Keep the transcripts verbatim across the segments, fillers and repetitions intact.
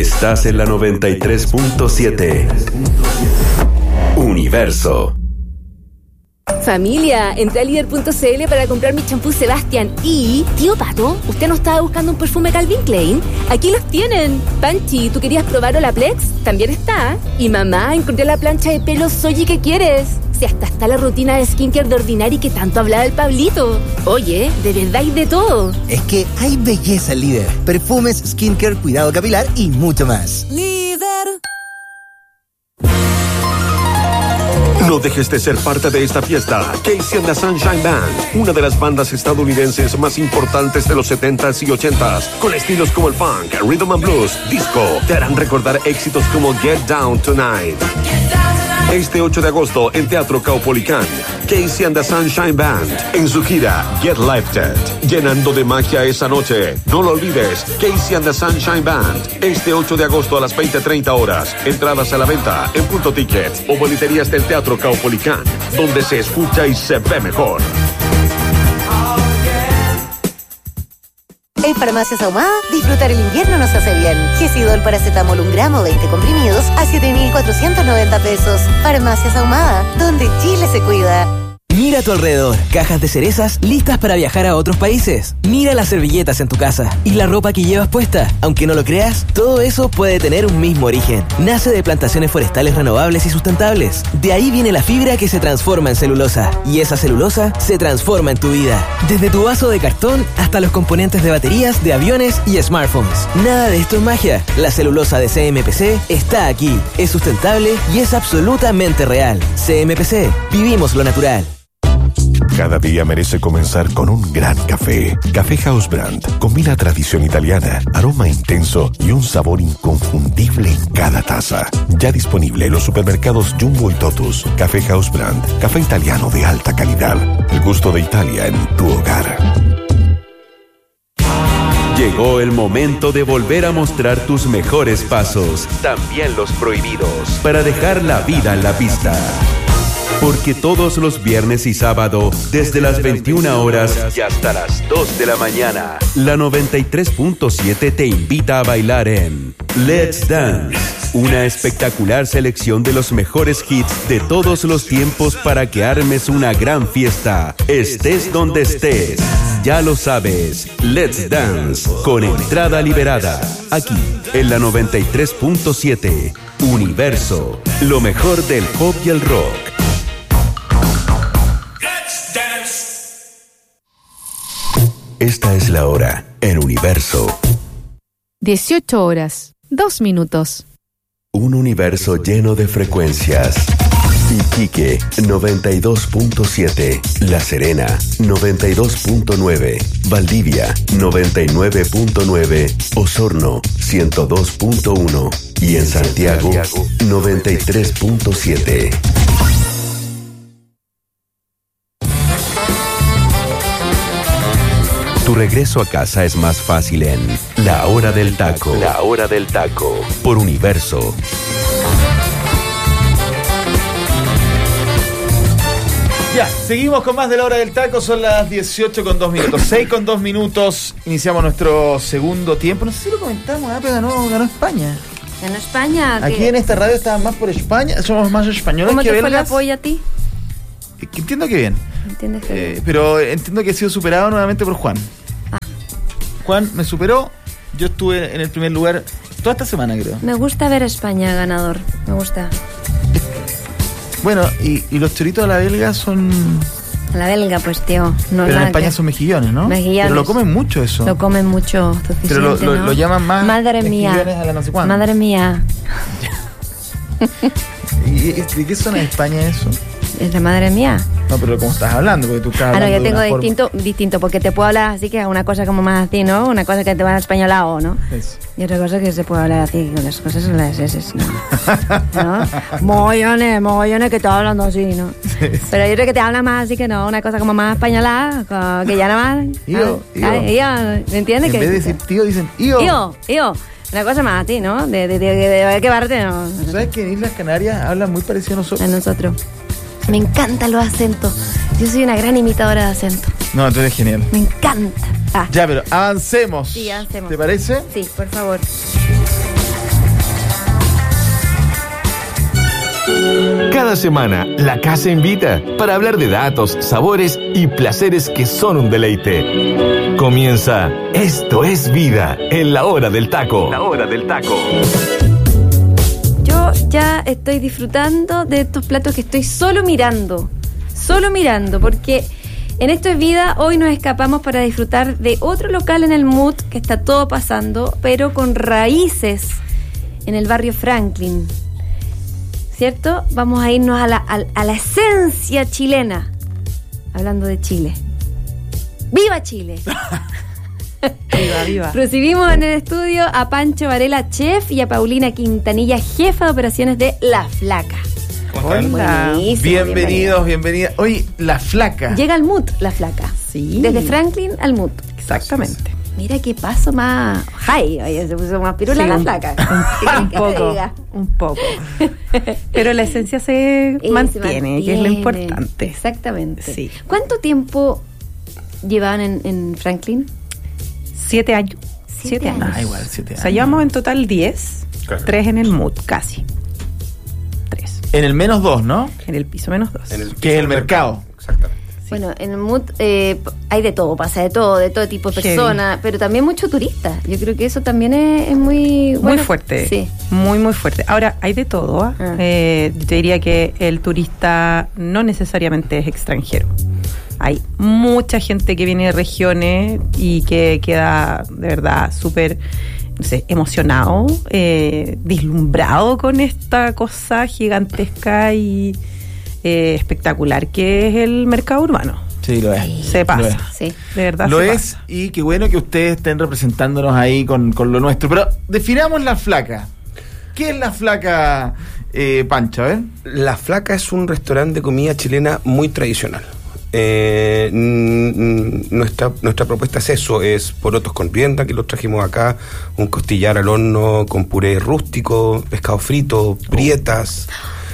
Estás en la noventa y tres punto siete. Universo. Familia, entré a líder punto c l para comprar mi champú Sebastián y... Tío Pato, ¿usted no estaba buscando un perfume Calvin Klein? Aquí los tienen. Panchi, ¿tú querías probar Olaplex? También está. Y mamá, encontré la plancha de pelo Soji que quieres. Si hasta está la rutina de skincare de Ordinary que tanto hablaba el Pablito. Oye, de verdad hay de todo. Es que hay belleza en Líder. Perfumes, skincare, cuidado capilar y mucho más. Líder. No dejes de ser parte de esta fiesta. Casey and the Sunshine Band, una de las bandas estadounidenses más importantes de los setentas y ochentas, con estilos como el funk, rhythm and blues, disco, te harán recordar éxitos como Get Down Tonight. Este ocho de agosto en Teatro Caupolicán, Casey and the Sunshine Band en su gira Get Lifted, llenando de magia esa noche. No lo olvides, Casey and the Sunshine Band, este ocho de agosto a las veinte treinta horas. Entradas a la venta en Punto Ticket o boleterías del Teatro Caupolicán, donde se escucha y se ve mejor. En Farmacias Ahumada, disfrutar el invierno nos hace bien. Gesidol paracetamol un gramo, veinte comprimidos a siete mil cuatrocientos noventa pesos. Farmacias Ahumada, donde Chile se cuida. Mira a tu alrededor, cajas de cerezas listas para viajar a otros países. Mira las servilletas en tu casa y la ropa que llevas puesta. Aunque no lo creas, todo eso puede tener un mismo origen. Nace de plantaciones forestales renovables y sustentables. De ahí viene la fibra que se transforma en celulosa. Y esa celulosa se transforma en tu vida. Desde tu vaso de cartón hasta los componentes de baterías, de aviones y smartphones. Nada de esto es magia. La celulosa de C M P C está aquí. Es sustentable y es absolutamente real. C M P C. Vivimos lo natural. Cada día merece comenzar con un gran café. Café House Brand combina tradición italiana, aroma intenso y un sabor inconfundible en cada taza. Ya disponible en los supermercados Jumbo y Totus. Café House Brand, café italiano de alta calidad. El gusto de Italia en tu hogar. Llegó el momento de volver a mostrar tus mejores pasos, también los prohibidos, para dejar la vida en la pista. Porque todos los viernes y sábado, desde las veintiuna horas y hasta las dos de la mañana, la noventa y tres punto siete te invita a bailar en Let's Dance, una espectacular selección de los mejores hits de todos los tiempos para que armes una gran fiesta, estés donde estés. Ya lo sabes, Let's Dance, con entrada liberada, aquí en la noventa y tres punto siete, Universo, lo mejor del pop y el rock. Esta es la hora en Universo. dieciocho horas, dos minutos. Un universo lleno de frecuencias. Iquique, noventa y dos punto siete. La Serena, noventa y dos punto nueve. Valdivia, noventa y nueve punto nueve. Osorno, ciento dos punto uno. Y en Santiago, noventa y tres punto siete. Tu regreso a casa es más fácil en La Hora del Taco. La Hora del Taco. Por Universo. Ya, seguimos con más de La Hora del Taco. Son las dieciocho con dos minutos. seis con dos minutos. Iniciamos nuestro segundo tiempo. No sé si lo comentamos, ¿eh? Pero ganó, ganó España. ¿Ganó España? Aquí ¿Qué? en esta radio estaban más por España. Somos más españoles ¿Cómo que te fue el belgas. apoyo a ti? Entiendo que bien. ¿Entiendes que Eh, bien? pero entiendo que he sido superado nuevamente por Juan. Ah. Juan me superó. Yo estuve en el primer lugar toda esta semana, creo. Me gusta ver a España ganador. Me gusta. Bueno, y, y los choritos de la belga son... La belga, pues, tío. No pero en nada España que... son mejillones, ¿no? Mejillones. Pero lo comen mucho eso. Lo comen mucho, suficiente, Pero lo, lo, ¿no? lo llaman más Madre mía. mejillones a la no sé cuándo. Madre mía. ¿Y, y, ¿y qué zona de España es eso? ¿Es de madre mía? No, pero como estás hablando, porque tú estás Ah, hablando no, yo de tengo una forma- distinto, distinto, porque te puedo hablar así que una cosa como más así, ¿no? Una cosa que te va a españolado, ¿no? Eso. Y otra cosa que se puede hablar así, que las cosas son las S, ¿no? ¿No? Mogollones, mogollones que te hablando así, ¿no? Sí. Pero yo creo que te habla más así que no, una cosa como más españolada, co- que ya nada más. Ío, ío. ¿Me entiendes? En Que- vez de decir tío, dicen ío. Ío, ío. Una cosa más a ti, ¿no? De, de, de, de, de, de qué parte, ¿no? ¿Sabes que en Islas Canarias hablan muy parecido a nosotros? A nosotros. Me encantan los acentos. Yo soy una gran imitadora de acentos. No, tú eres genial. Me encanta. Ah. Ya, pero avancemos. Sí, avancemos. ¿Te parece? Sí, por favor. Cada semana, la casa invita para hablar de datos, sabores y placeres que son un deleite. Comienza Esto es Vida en la hora del taco. La hora del taco. Yo ya estoy disfrutando de estos platos que estoy solo mirando. Solo mirando, porque en Esto es Vida hoy nos escapamos para disfrutar de otro local en el Mood que está todo pasando, pero con raíces en el barrio Franklin. ¿Cierto? Vamos a irnos a la, a, a la esencia chilena. Hablando de Chile. ¡Viva Chile! Viva, viva. Recibimos en el estudio a Pancho Varela, chef, y a Paulina Quintanilla, jefa de operaciones de La Flaca. Hola. Bienvenidos, bienvenidas. Hoy, La Flaca. Llega al Mood, La Flaca. Sí. Desde Franklin al Mood. Exactamente. Mira qué paso más high. Oye, se puso más pirula sí, La Flaca. Un, un poco, un poco. Pero la esencia se, mantiene, se mantiene, que es lo importante. Exactamente. Sí. ¿Cuánto tiempo llevaban en, en Franklin? Siete años. Siete, siete años. Ah, igual, siete años. O sea, llevamos en total diez. Claro. Tres en el Mood, casi. Tres. En el menos dos, ¿no? En el piso menos dos. En el que es el mercado. mercado. Exactamente. Sí. Bueno, en el Mood eh, hay de todo, pasa de todo, de todo tipo de personas, pero también mucho turista. Yo creo que eso también es, es muy... Bueno, muy fuerte. Sí. Muy, muy fuerte. Ahora, hay de todo. ¿eh? Ah. Eh, yo te diría que el turista no necesariamente es extranjero. Hay mucha gente que viene de regiones y que queda de verdad súper, no sé, emocionado, eh, deslumbrado con esta cosa gigantesca y eh, espectacular que es el mercado urbano. Sí, lo es. Se pasa. Lo es. Sí. De verdad lo se es pasa. Y qué bueno que ustedes estén representándonos ahí con, con lo nuestro. Pero definamos La Flaca. ¿Qué es La Flaca, eh, Pancho? A ver. La Flaca es un restaurante de comida chilena muy tradicional. Eh, n- nuestra nuestra propuesta es eso, es porotos con rienda, que los trajimos acá, un costillar al horno con puré rústico, pescado frito, prietas.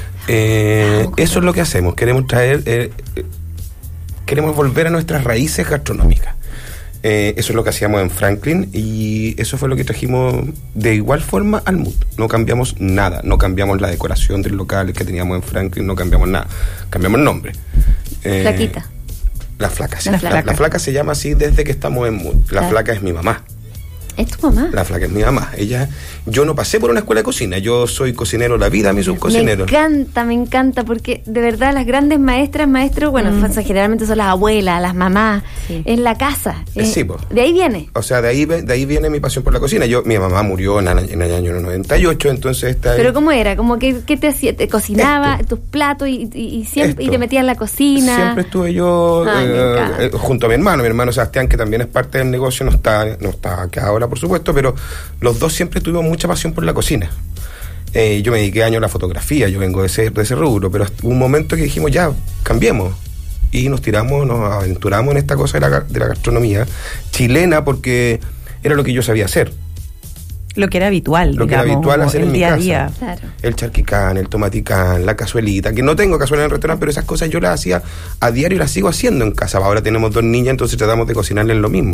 Eh, oh, eso es lo que hacemos. Queremos traer, eh, eh, queremos volver a nuestras raíces gastronómicas. Eh, eso es lo que hacíamos en Franklin y eso fue lo que trajimos de igual forma al Mood. No cambiamos nada, no cambiamos la decoración del local que teníamos en Franklin, no cambiamos nada, cambiamos el nombre. Eh, Flaquita. La Flaca, sí. La La, Flaca. la Flaca se llama así desde que estamos en Mood. La claro. Flaca es mi mamá. ¿Es tu mamá? La Flaca es mi mamá. Ella, yo no pasé por una escuela de cocina, yo soy cocinero, la vida me hizo un cocinero. Me encanta, me encanta, porque de verdad las grandes maestras, maestros, bueno, mm. generalmente son las abuelas, las mamás, sí. en la casa. Eh, sí, po. De ahí viene. O sea, de ahí de ahí viene mi pasión por la cocina. Yo, mi mamá murió en, en el año noventa y ocho, entonces esta Pero es, ¿cómo era? Como que ¿qué te hacía? ¿Te cocinaba esto. tus platos y, y, y siempre y te metías en la cocina? Siempre estuve yo Ay, eh, eh, junto a mi hermano, mi hermano Sebastián, que también es parte del negocio, no está, no está acá ahora, por supuesto, pero los dos siempre tuvimos mucha pasión por la cocina. Eh, yo me dediqué años a la fotografía, yo vengo de ese, de ese rubro, pero hubo un momento que dijimos, ya, cambiemos. Y nos tiramos, nos aventuramos en esta cosa de la, de la gastronomía chilena, porque era lo que yo sabía hacer. Lo que era habitual, Lo digamos, que era habitual hacer en mi día casa. A día. Claro. El charquicán, el tomaticán, la cazuelita, que no tengo cazuela en el restaurante, pero esas cosas yo las hacía a diario y las sigo haciendo en casa. Ahora tenemos dos niñas, entonces tratamos de cocinarles lo mismo.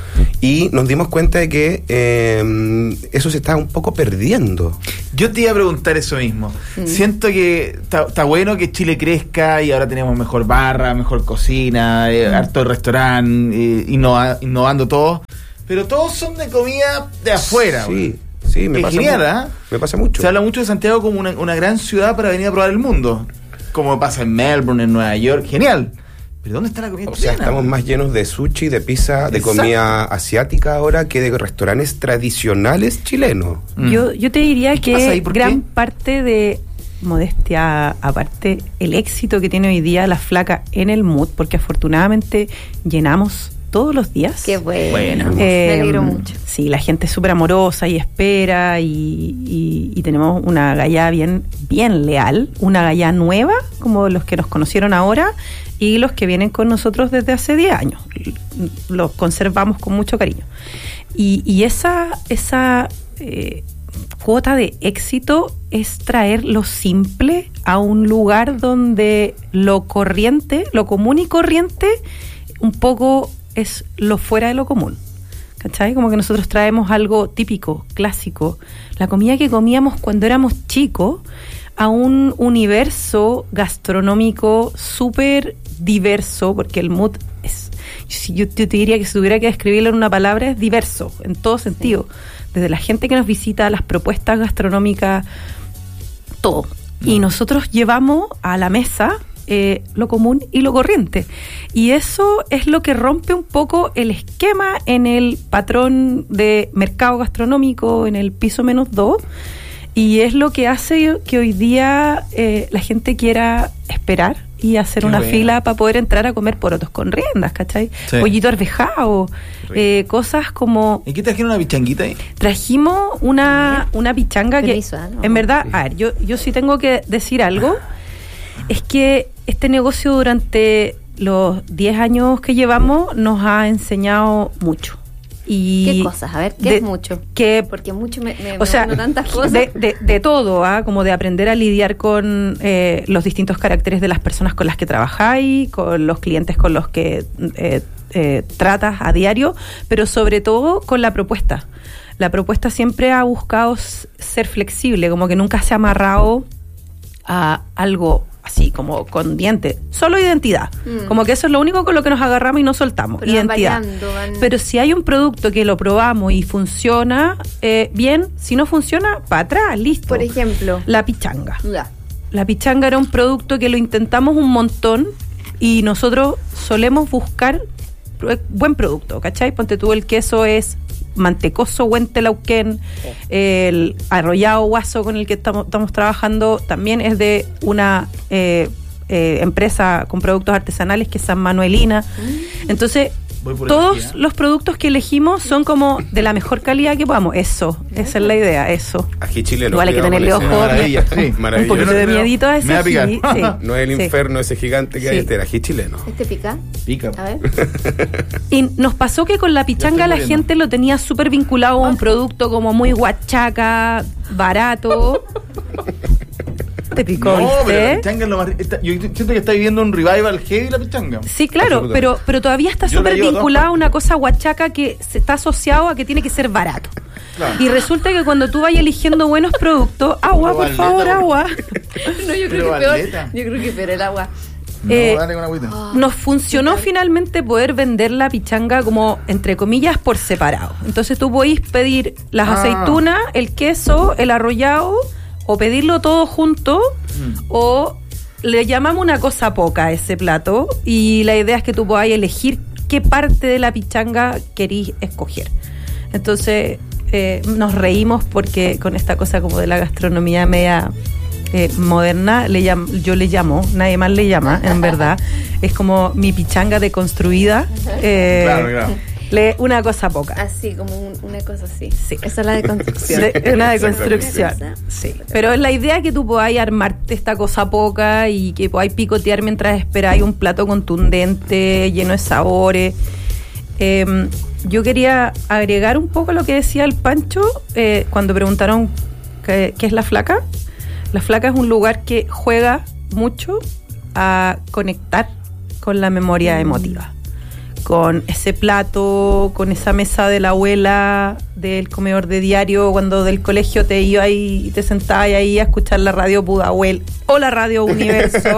Y nos dimos cuenta de que eh, eso se está un poco perdiendo. Yo te iba a preguntar eso mismo. Mm. Siento que está bueno que Chile crezca y ahora tenemos mejor barra, mejor cocina, eh, mm. harto restaurante, eh, innova, innovando todo. Pero todos son de comida de afuera. Sí, sí, me es pasa genial, mu- ¿eh? Me pasa mucho. Se habla mucho de Santiago como una, una gran ciudad para venir a probar el mundo. Como pasa en Melbourne, en Nueva York. Genial. ¿Pero dónde está la comida O chilena? sea, estamos más llenos de sushi, de pizza, de Exacto. comida asiática ahora que de restaurantes tradicionales chilenos. Mm. Yo, yo te diría que pasa ahí? ¿Por gran qué? parte de, modestia aparte, el éxito que tiene hoy día La Flaca en el Mood, porque afortunadamente llenamos todos los días. Qué bueno. Bueno. Eh, Me alegro mucho. Sí, la gente es súper amorosa y espera y, y, y tenemos una galla bien, bien leal, una galla nueva, como los que nos conocieron ahora y los que vienen con nosotros desde hace diez años. Los conservamos con mucho cariño. Y, y esa, esa eh, cuota de éxito es traer lo simple a un lugar donde lo corriente, lo común y corriente, un poco es lo fuera de lo común, ¿cachai? Como que nosotros traemos algo típico, clásico. La comida que comíamos cuando éramos chicos, a un universo gastronómico súper diverso, porque el mood es, yo, yo te diría que si tuviera que describirlo en una palabra, es diverso, en todo sentido. Sí. Desde la gente que nos visita, las propuestas gastronómicas, todo. No. Y nosotros llevamos a la mesa eh, lo común y lo corriente. Y eso es lo que rompe un poco el esquema en el patrón de mercado gastronómico, en el piso menos dos. Y es lo que hace que hoy día eh, la gente quiera esperar y hacer Qué una buena. fila para poder entrar a comer porotos con riendas, ¿cachai? Sí. Pollito arvejado, eh, cosas como... ¿Y qué trajeron, una pichanguita ahí? Trajimos una, una pichanga que, visual, ¿no? En verdad, a ver, yo, yo sí tengo que decir algo, es que este negocio durante los diez años que llevamos nos ha enseñado mucho. Y ¿qué cosas? A ver, ¿qué de, es mucho? Que, Porque mucho me, me, o me sea, tantas cosas. De, de, de todo, ¿ah? Como de aprender a lidiar con eh, los distintos caracteres de las personas con las que trabajáis, con los clientes con los que eh, eh, tratas a diario, pero sobre todo con la propuesta. La propuesta siempre ha buscado ser flexible, como que nunca se ha amarrado a algo así como con dientes, solo identidad, mm. como que eso es lo único con lo que nos agarramos y no soltamos, pero identidad. Van variando, van... Pero si hay un producto que lo probamos y funciona eh, bien, si no funciona, para atrás, listo. Por ejemplo, la pichanga. Ya. La pichanga era un producto que lo intentamos un montón y nosotros solemos buscar buen producto, ¿cachai? Ponte tú, el queso es mantecoso Huentelauquén, el arrollado guaso con el que estamos, estamos trabajando también es de una eh, eh, empresa con productos artesanales que es San Manuelina. Entonces todos aquí, ¿eh? Los productos que elegimos son como de la mejor calidad que podamos. Eso, esa es la idea, eso. Ají chileno. Igual hay que tenerle ojo. Maravilla, sí. Un poquito de miedito a ese. Me va a picar. Sí, sí. No es el infierno ese gigante que sí. hay, este era ají chileno. ¿Este pica? Pica. A ver. Y nos pasó que con la pichanga la gente lo tenía súper vinculado a un producto como muy guachaca, barato. Te picó, no, ¿viste? Pero la pichanga es lo más... Está, yo siento que está viviendo un revival heavy la pichanga. Sí, claro, pero, pero todavía está súper vinculado a una cosa guachaca que se está asociado a que tiene que ser barato. Claro. Y resulta que cuando tú vayas eligiendo buenos productos, agua, por valeta, favor, agua. No, yo creo que peor, yo creo que peor el agua. No, eh, dale con agüita. Nos funcionó finalmente poder vender la pichanga como, entre comillas, por separado. Entonces tú podís pedir las ah. aceitunas, el queso, el arrollado, o pedirlo todo junto, mm. o le llamamos una cosa poca a ese plato, y la idea es que tú podáis elegir qué parte de la pichanga querís escoger. Entonces eh, nos reímos porque con esta cosa como de la gastronomía media eh, moderna, le llam, yo le llamo, nadie más le llama, en verdad, es como mi pichanga deconstruida. Eh, claro, claro. Le, una cosa poca. Así, como un, una cosa así. Sí. Esa es la deconstrucción. De, una deconstrucción. Sí. Pero es la idea que tú podáis armarte esta cosa poca y que podáis picotear mientras esperáis un plato contundente, lleno de sabores. Eh, yo quería agregar un poco lo que decía el Pancho eh, cuando preguntaron qué, qué es La Flaca. La Flaca es un lugar que juega mucho a conectar con la memoria emotiva. Con ese plato, con esa mesa de la abuela, del comedor de diario, cuando del colegio te iba y te sentabas ahí a escuchar la radio Pudahuel o la radio Universo.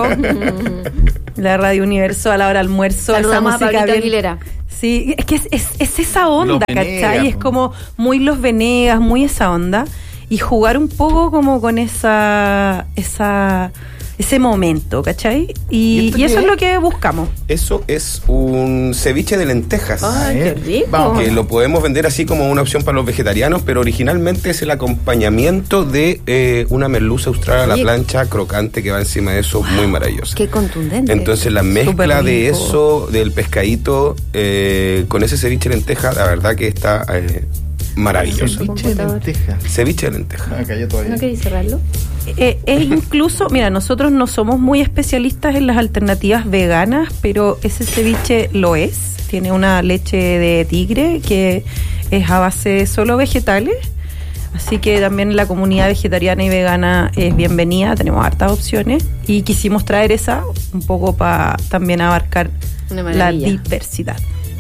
La radio Universo a la hora del almuerzo. Saludamos esa música a Pablito Aguilera. Sí, es que es, es, es esa onda, los ¿cachai? Venegas, es como muy Los Venegas, muy esa onda. Y jugar un poco como con esa... esa ese momento, ¿cachai? Y, ¿Y, y eso es lo que buscamos. Eso es un ceviche de lentejas. ¡Ay, qué rico! Vamos. Que lo podemos vender así como una opción para los vegetarianos, pero originalmente es el acompañamiento de eh, una merluza austral a la plancha crocante que va encima de eso, wow, muy maravillosa. ¡Qué contundente! Entonces la mezcla de eso, del pescadito, eh, con ese ceviche de lentejas, la verdad que está... Eh, maravilloso. Ceviche de lenteja. Ceviche de lenteja. Ah, cayó todavía. ¿No queréis cerrarlo? Eh, es incluso, mira, nosotros no somos muy especialistas en las alternativas veganas, pero ese ceviche lo es. Tiene una leche de tigre que es a base de solo vegetales. Así que también la comunidad vegetariana y vegana es bienvenida. Tenemos hartas opciones y quisimos traer esa un poco para también abarcar la diversidad.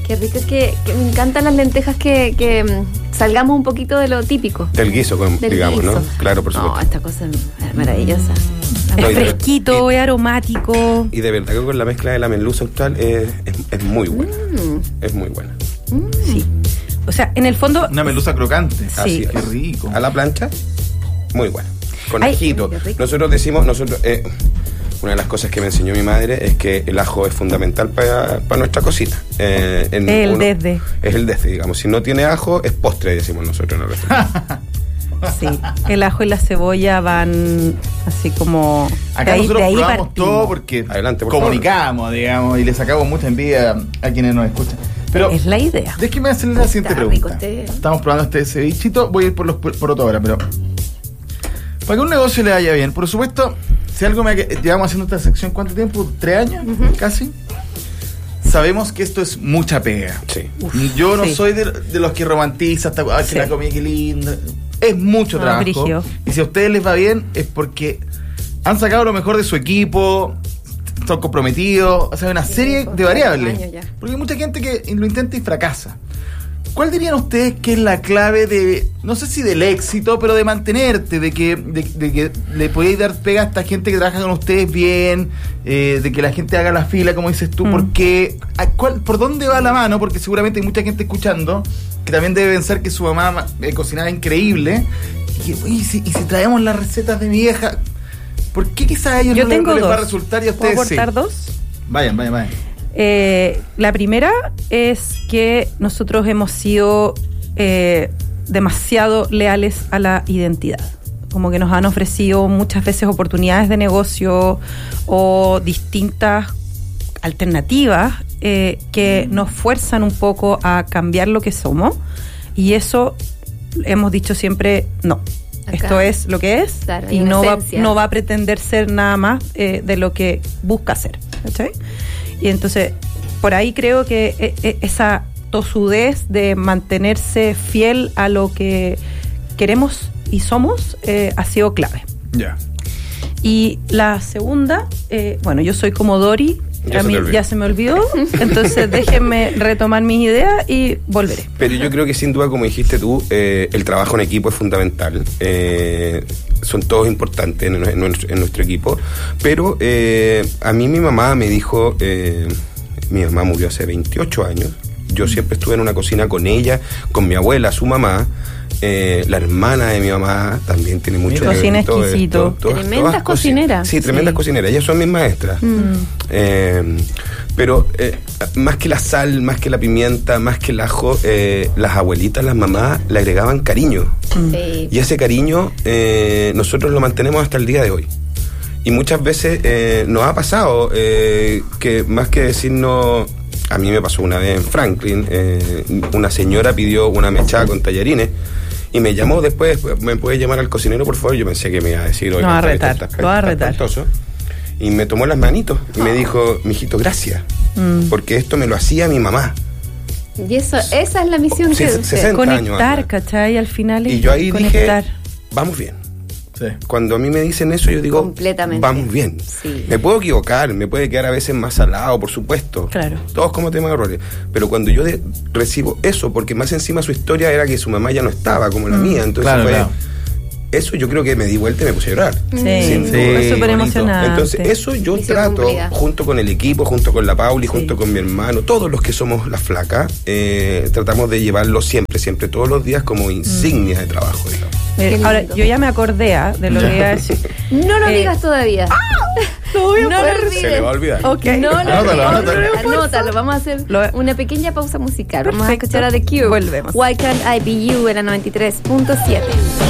Qué rico, que, que me encantan las lentejas que, que mm, salgamos un poquito de lo típico. Del guiso, con, Del digamos, guiso. ¿no? Claro, por supuesto. No, esta cosa es maravillosa. Es No, y de- fresquito, es aromático. Y de verdad que con la mezcla de la merluza austral es, es, es muy buena. Mm. Es muy buena. Sí. O sea, en el fondo. Una merluza crocante. Sí. Así es. Qué rico. A la plancha, muy buena. Con Ay, ajito. qué rico. Nosotros decimos, nosotros eh, una de las cosas que me enseñó mi madre es que el ajo es fundamental para nuestra cocina. Eh, en El uno- desde. Es el desde, digamos. Si no tiene ajo, es postre, decimos nosotros en el restaurante. Sí, el ajo y la cebolla van así como. Acá de ahí, nosotros de ahí probamos partimos. todo porque Adelante, por comunicamos, digamos, y le sacamos mucha envidia a quienes nos escuchan. Pero Es la idea. déjeme hacerle la siguiente Está pregunta. rico este. Estamos probando este cevichito, voy a ir por los porotos ahora, pero para que un negocio le vaya bien, por supuesto, si algo me llevamos haciendo esta sección, ¿cuánto tiempo? ¿Tres años? Casi. Sabemos que esto es mucha pega. Sí. Yo no sí. soy de, de los que romantiza hasta ay, que Sí. la comida que linda. Es mucho Ah, trabajo. brigio. Y si a ustedes les va bien, es porque han sacado lo mejor de su equipo, son comprometidos, o sea, una Sí, serie pues, de variables. años ya. Porque hay mucha gente que lo intenta y fracasa. ¿Cuál dirían ustedes que es la clave de, no sé si del éxito, pero de mantenerte, de que, de, de que le podéis dar pega a esta gente que trabaja con ustedes bien, eh, de que la gente haga la fila, como dices tú, Mm. porque ¿a cuál- ¿por dónde va la mano? Porque seguramente hay mucha gente escuchando que también debe pensar que su mamá eh, cocinaba increíble, y que, "Uy, ¿y si, y si traemos las recetas de mi vieja, ¿por qué quizás a ellos Yo no, les- tengo no les va a dos. resultar y a ¿Puedo ustedes sí? aportar dos? Vayan, vayan, vayan. Eh, la primera es que nosotros hemos sido eh, demasiado leales a la identidad. Como que nos han ofrecido muchas veces oportunidades de negocio o distintas alternativas eh, que nos fuerzan un poco a cambiar lo que somos. Y eso hemos dicho siempre, no. Acá. Esto es lo que es Claro, hay y una no va, esencia. no va a pretender ser nada más eh, de lo que busca ser. ¿Cachai? Y entonces, por ahí creo que eh, eh, esa tosudez de mantenerse fiel a lo que queremos y somos eh, ha sido clave. Ya. Y la segunda, eh, bueno, yo soy como Dori, Ya a se mí te olvidó. ya se me olvidó, entonces déjenme retomar mis ideas y volveré. Pero yo creo que sin duda, como dijiste tú, eh, el trabajo en equipo es fundamental. Eh, son todos importantes en, en nuestro, en nuestro equipo. Pero eh, a mí mi mamá me dijo, eh, mi mamá murió hace veintiocho años. Yo siempre estuve en una cocina con ella, con mi abuela, su mamá. Eh, la hermana de mi mamá también tiene mucho Mira. que ver Cocina en todo exquisito. esto. Todas- Tremendas todas coci- cocineras. Sí, tremendas Sí. cocineras. Ellas son mis maestras. Mm. Eh, pero eh, más que la sal, más que la pimienta, más que el ajo, eh, las abuelitas, las mamás le agregaban cariño. Sí. Y ese cariño eh, nosotros lo mantenemos hasta el día de hoy. Y muchas veces eh, nos ha pasado eh, que más que decirnos... A mí me pasó una vez en Franklin, eh, una señora pidió una mechada con tallarines y me llamó después, ¿me puede llamar al cocinero, por favor? Yo pensé que me iba a decir... No "Oiga, va a está- retar, está- está- lo va a está retar". espantoso". Y me tomó las manitos y me dijo, mijito, gracias, Mm. porque esto me lo hacía mi mamá. Y eso, esa es la misión Sí, que se- sesenta años Conectar, atrás. ¿cachai? Al final es Y yo ahí conectar. dije, vamos bien. Sí. Cuando a mí me dicen eso, yo digo, Completamente. vamos bien. Sí. Me puedo equivocar, me puede quedar a veces más salado, por supuesto. Claro. Todos cometemos errores. Pero cuando yo de- recibo eso, porque más encima su historia era que su mamá ya no estaba como la Mm. mía, entonces Claro, fue... claro. Eso yo creo que me di vuelta y me puse a llorar. Sí, Sin sí, duda. es súper bonito. emocionante. Entonces, eso yo Misión trato, cumplida. junto con el equipo, junto con la Pauli, Sí. junto con mi hermano, todos los que somos las flacas, eh, tratamos de llevarlo siempre, siempre, todos los días como insignia de trabajo, digamos. Eh, Qué ahora, lindo. yo ya me acordé ah, de lo que iba a decir. No lo Eh, digas todavía. No voy a No poder lo decir. Se le va a olvidar. Ok. No lo Anótalo, digas. anótalo. Anótalo. Vamos a hacer Lo- una pequeña pausa musical. Vamos a Perfecto. escuchar a The Cure. Volvemos. Why Can't I Be You en la noventa y tres punto siete.